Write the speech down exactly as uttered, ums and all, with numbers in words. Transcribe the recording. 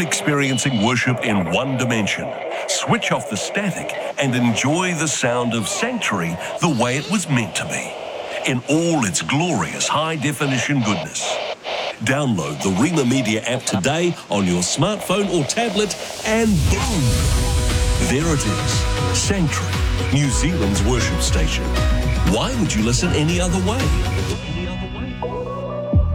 experiencing worship in one dimension. Switch off the static and enjoy the sound of Sanctuary the way it was meant to be, in all its glorious high-definition goodness. Download the Rima Media app today on your smartphone or tablet and boom! There it is, Sanctuary, New Zealand's worship station. Why would you listen any other way?